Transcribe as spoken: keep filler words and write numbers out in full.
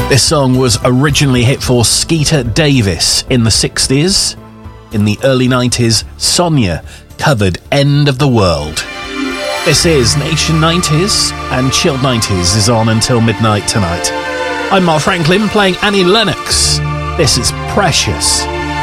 This song was originally hit for Skeeter Davis in the sixties. In the early nineties, Sonia covered End of the World. This is Nation nineties, and Chilled nineties is on until midnight tonight. I'm Mark Franklin playing Annie Lennox. This is Precious.